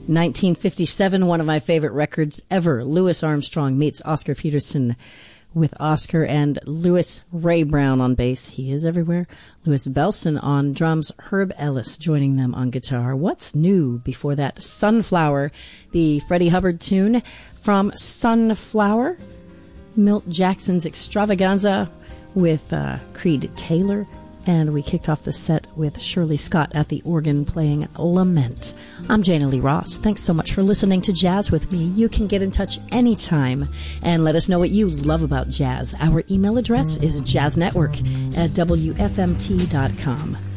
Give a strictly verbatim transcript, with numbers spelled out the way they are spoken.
nineteen fifty-seven, one of my favorite records ever. Louis Armstrong meets Oscar Peterson, with Oscar and Louis Ray Brown on bass. He is everywhere. Louis Bellson on drums. Herb Ellis joining them on guitar. What's new before that? Sunflower, the Freddie Hubbard tune from Sunflower. Milt Jackson's Extravaganza with uh, Creed Taylor. And we kicked off the set with Shirley Scott at the organ playing Lament. I'm Jana Lee Ross. Thanks so much for listening to Jazz with me. You can get in touch anytime and let us know what you love about jazz. Our email address is jazznetwork at W F M T dot com.